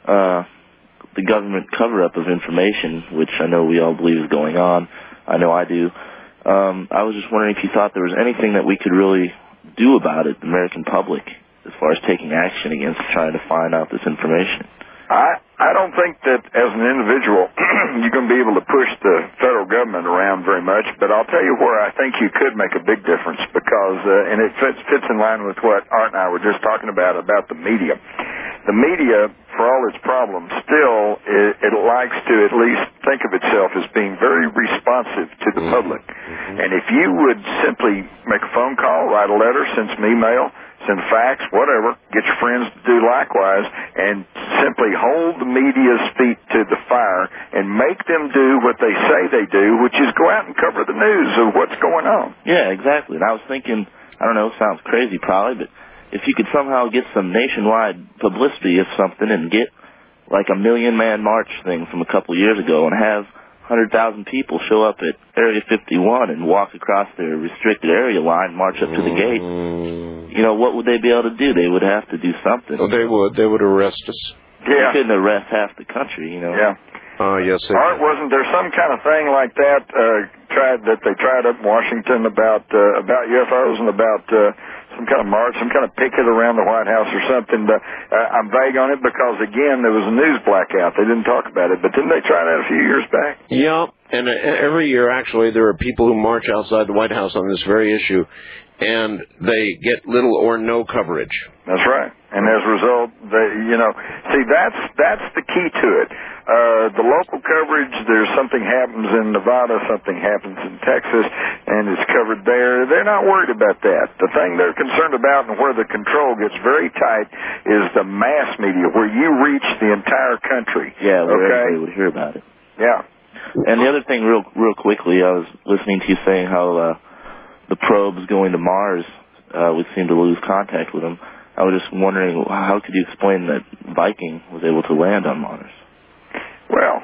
the government cover-up of information, which I know we all believe is going on. I know I do. I was just wondering if you thought there was anything that we could really do about it, the American public, as far as taking action against trying to find out this information. I don't think that as an individual you're going to be able to push the federal government around very much, but I'll tell you where I think you could make a big difference because, and it fits in line with what Art and I were just talking about the media. The media, for all its problems, still it likes to at least think of itself as being very responsive to the public. And if you would simply make a phone call, write a letter, send some email, send a fax, whatever, get your friends to do likewise, and simply hold the media's feet to the fire and make them do what they say they do, which is go out and cover the news of what's going on. Yeah, exactly. And I was thinking, I don't know, it sounds crazy probably, but if you could somehow get some nationwide publicity of something and get like a 1 million man march thing from a couple years ago and have 100,000 people show up at Area 51 and walk across their restricted area line, march up to the gate, you know, what would they be able to do? They would have to do something. Oh, they would. They would arrest us. Yeah. They couldn't arrest half the country, you know. Yeah. Yes. Art, wasn't there some kind of thing like that they tried up in Washington about UFOs and about some kind of march, some kind of picket around the White House or something? I'm vague on it because, again, there was a news blackout. They didn't talk about it. But didn't they try that a few years back? Yeah, and every year, actually, there are people who march outside the White House on this very issue, and they get little or no coverage. That's right. And as a result, that's the key to it. The local coverage, there's something happens in Nevada, something happens in Texas, and it's covered there. They're not worried about that. The thing they're concerned about and where the control gets very tight is the mass media, where you reach the entire country. Yeah, where everybody would hear about it. Yeah. And the other thing, real quickly, I was listening to you saying how the probes going to Mars would seem to lose contact with them. I was just wondering, how could you explain that Viking was able to land on Mars? Well,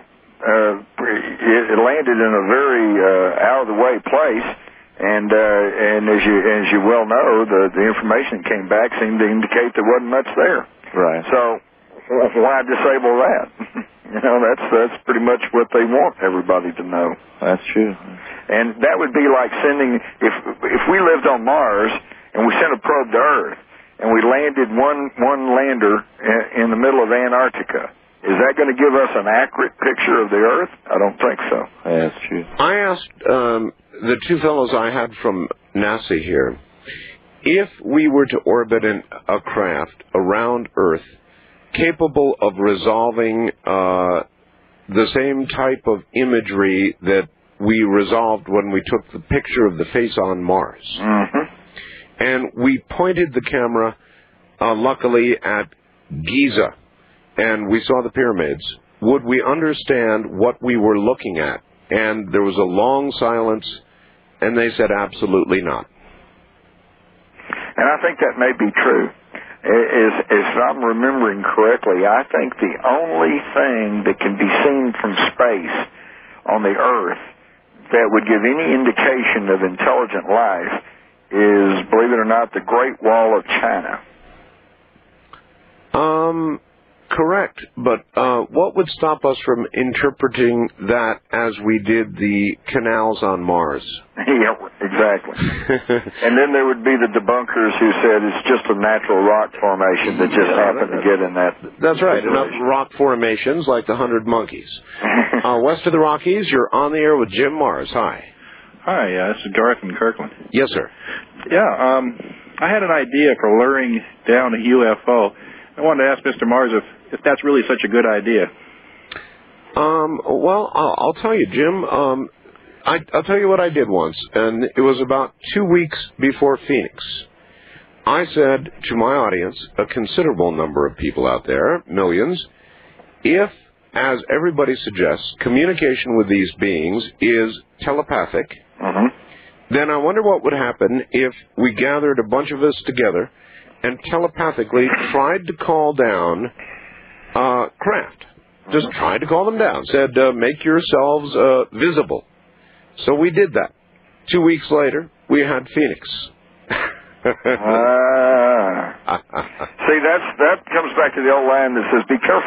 it landed in a very out-of-the-way place, and as you well know, the information that came back seemed to indicate there wasn't much there. Right. So why disable that? You know, that's pretty much what they want everybody to know. That's true. And that would be like sending, if we lived on Mars and we sent a probe to Earth and we landed one lander in the middle of Antarctica, is that going to give us an accurate picture of the Earth? I don't think so. Yeah, that's true. I asked the two fellows I had from NASA here, if we were to orbit a craft around Earth capable of resolving the same type of imagery that we resolved when we took the picture of the face on Mars. Mm-hmm. And we pointed the camera, luckily, at Giza, and we saw the pyramids. Would we understand what we were looking at? And there was a long silence, and they said absolutely not. And I think that may be true. If I'm remembering correctly, I think the only thing that can be seen from space on the Earth that would give any indication of intelligent life is, believe it or not, the Great Wall of China. Correct. But what would stop us from interpreting that as we did the canals on Mars? Yeah, exactly. And then there would be the debunkers who said it's just a natural rock formation that just happened to get in that. That's right. Enough rock formations like the 100 Monkeys. West of the Rockies, you're on the air with Jim Mars. Hi. Hi, this is Garth in Kirkland. Yes, sir. Yeah, I had an idea for luring down a UFO. I wanted to ask Mr. Mars if that's really such a good idea. Well, I'll tell you, Jim. I'll tell you what I did once, and it was about 2 weeks before Phoenix. I said to my audience, a considerable number of people out there, millions, if, as everybody suggests, communication with these beings is telepathic, then I wonder what would happen if we gathered a bunch of us together and telepathically tried to call down craft. Just tried to call them down. Said, make yourselves visible. So we did that. 2 weeks later, we had Phoenix. See, that comes back to the old line that says, be careful